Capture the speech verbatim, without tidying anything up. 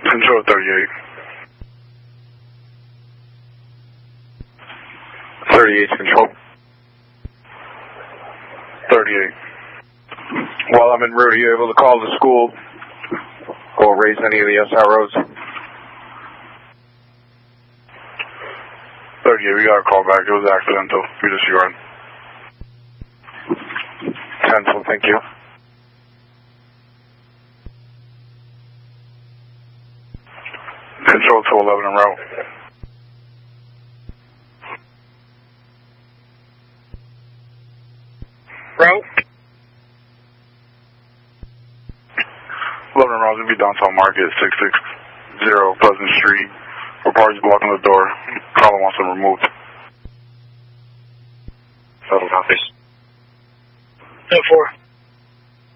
Control thirty-eight. thirty-eight, control. thirty-eight. While I'm en route, are you able to call the school or raise any of the S R Os? thirty-eight, we got a call back. It was accidental. We disregard. Cancel, thank you. Control two eleven en route. Route? eleven en route, going to be downtown market, six six zero Pleasant Street. Or parties blocking the door. Caller wants them removed. Seven copies. ten four.